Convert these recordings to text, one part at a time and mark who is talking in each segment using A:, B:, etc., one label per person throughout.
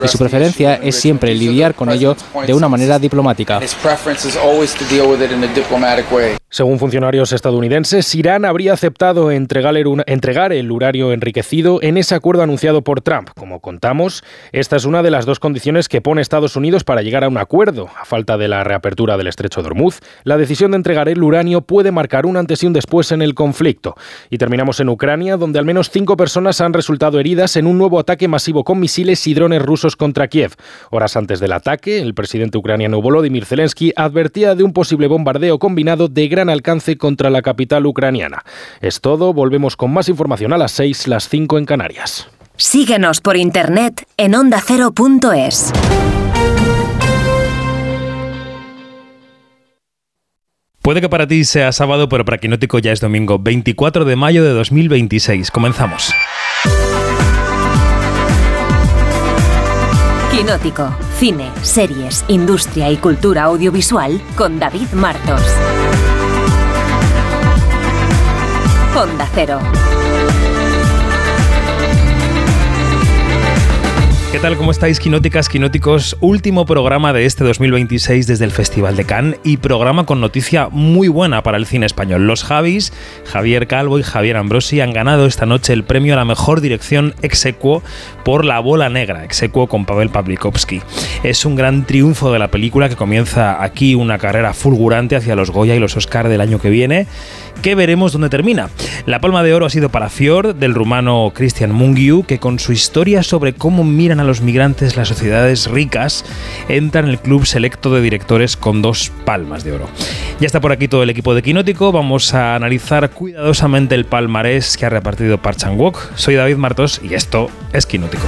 A: y su preferencia es siempre lidiar con ello de una manera diplomática.
B: Según funcionarios estadounidenses, Irán habría aceptado entregar el uranio enriquecido en ese acuerdo anunciado por Trump. Como contamos, esta es una de las dos condiciones que pone Estados Unidos para llegar a un acuerdo. A falta de la reapertura del estrecho de Hormuz, la decisión de entregar el uranio puede marcar un antes y un después en el conflicto. Y terminamos en Ucrania, donde al menos 5 personas han resultado heridas en un nuevo ataque masivo con misiles y drones rusos contra Kiev. Horas antes del ataque, el presidente ucraniano Volodymyr Zelensky advertía de un posible bombardeo combinado de gran alcance contra la capital ucraniana. Es todo, volvemos con más información a las 6, las 5 en Canarias.
C: Síguenos por internet en ondacero.es.
D: Puede que para ti sea sábado, pero para Quinótico ya es domingo, 24 de mayo de 2026. Comenzamos.
C: Quinótico, cine, series, industria y cultura audiovisual con David Martos. Onda Cero.
D: ¿Qué tal? ¿Cómo estáis, quinóticas, quinóticos? Último programa de este 2026 desde el Festival de Cannes y programa con noticia muy buena para el cine español. Los Javis, Javier Calvo y Javier Ambrosi, han ganado esta noche el premio a la mejor dirección ex aequo por La Bola Negra, ex aequo con Pavel Pawlikowski. Es un gran triunfo de la película que comienza aquí una carrera fulgurante hacia los Goya y los Oscar del año que viene, que veremos dónde termina. La Palma de Oro ha sido para Fjord, del rumano Cristian Mungiu, que con su historia sobre cómo miran a los migrantes las sociedades ricas, entra en el club selecto de directores con 2 palmas de oro. Ya está por aquí todo el equipo de Quinótico. Vamos a analizar cuidadosamente el palmarés que ha repartido Park Chan-wook. Soy David Martos y esto es Quinótico.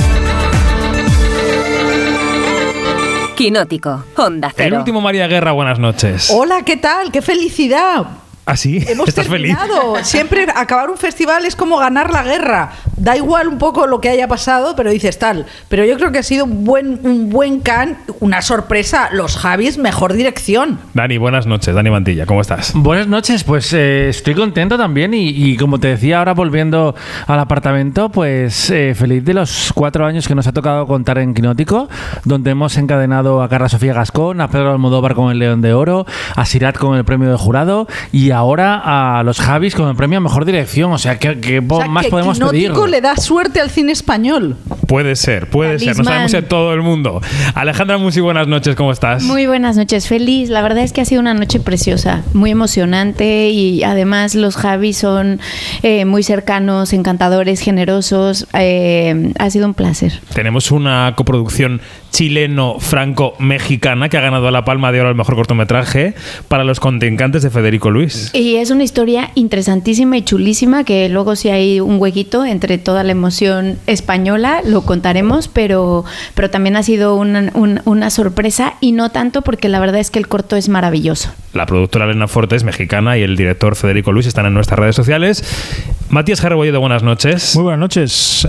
C: Quinótico, Onda Cero.
D: El último María Guerra, buenas noches.
E: Hola, ¿qué tal? ¡Qué felicidad!
D: ¿Ah, sí?
E: Hemos
D: ¿Estás
E: terminado.
D: feliz?
E: Siempre acabar un festival es como ganar la guerra. Da igual un poco lo que haya pasado, pero dices tal. Pero yo creo que ha sido un buen Cannes, una sorpresa. Los Javis, mejor dirección.
D: Dani, buenas noches. Dani Mantilla, ¿cómo estás?
F: Buenas noches, pues estoy contento también y como te decía ahora volviendo al apartamento, pues feliz de los 4 años que nos ha tocado contar en Quinótico, donde hemos encadenado a Carla Sofía Gascón, a Pedro Almodóvar con el León de Oro, a Sirat con el premio de jurado y ahora a los Javis con el premio a mejor dirección. O sea, ¿qué más podemos pedir?
E: Quinótico le da suerte al cine español.
D: Puede ser. No sabemos en todo el mundo. Alejandra Musi, buenas noches, ¿cómo estás?
G: Muy buenas noches, feliz. La verdad es que ha sido una noche preciosa, muy emocionante y además los Javis son muy cercanos, encantadores, generosos. Ha sido un placer.
D: Tenemos una coproducción chileno-franco-mexicana que ha ganado la Palma de Oro al mejor cortometraje para Los contrincantes de Federico Luis.
G: Y es una historia interesantísima y chulísima que luego si hay un huequito entre toda la emoción española lo contaremos, pero también ha sido una sorpresa y no tanto porque la verdad es que el corto es maravilloso.
D: La productora Elena Forte es mexicana y el director Federico Luis están en nuestras redes sociales. Matías Jarrebolledo, buenas noches.
H: Muy buenas noches.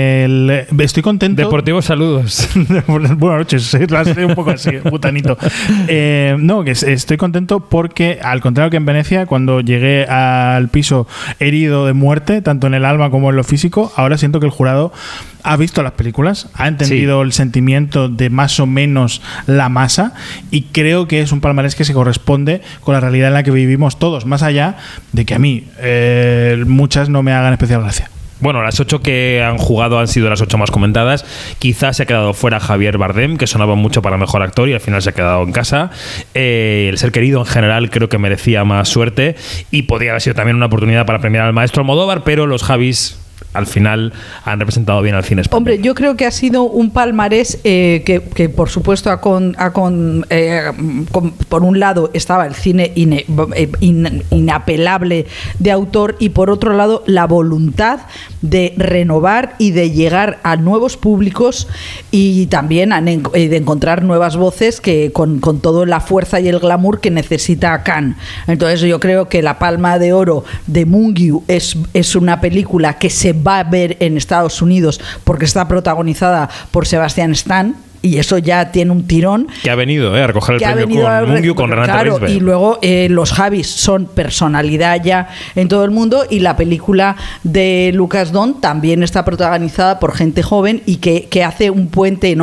H: Estoy contento.
D: Deportivos saludos.
H: Buenas noches. Un poco así, putanito. No, que estoy contento porque, al contrario que en Venecia, cuando llegué al piso herido de muerte, tanto en el alma como en lo físico, ahora siento que el jurado ha visto las películas, ha entendido el sentimiento de más o menos la masa y creo que es un palmarés que se corresponde con la realidad en la que vivimos todos, más allá de que a mí muchas no me hagan especial gracia.
D: Bueno, las 8 que han jugado han sido las 8 más comentadas. Quizás se ha quedado fuera Javier Bardem, que sonaba mucho para mejor actor y al final se ha quedado en casa. El ser querido en general creo que merecía más suerte y podría haber sido también una oportunidad para premiar al maestro Almodóvar, pero los Javis al final han representado bien al cine español.
E: Hombre, yo creo que ha sido un palmarés que por supuesto por un lado estaba el cine inapelable de autor y por otro lado la voluntad de renovar y de llegar a nuevos públicos y también de encontrar nuevas voces que con toda la fuerza y el glamour que necesita Cannes. Entonces yo creo que la Palma de Oro de Mungiu es una película que se va a ver en Estados Unidos porque está protagonizada por Sebastian Stan, y eso ya tiene un tirón.
D: Que ha venido a recoger el premio con Mungiu, con Renate Reinsve.
E: Y luego los Javis son personalidad ya en todo el mundo, y la película de Lucas Don también está protagonizada por gente joven y que hace un puente